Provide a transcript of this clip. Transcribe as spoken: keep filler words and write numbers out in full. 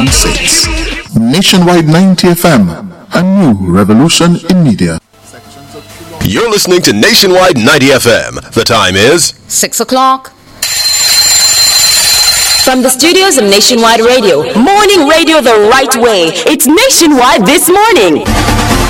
one six. Nationwide ninety F M, a new revolution in media. You're listening to Nationwide ninety F M. The time is six o'clock. From the studios of Nationwide Radio, morning radio the right way. It's Nationwide this morning.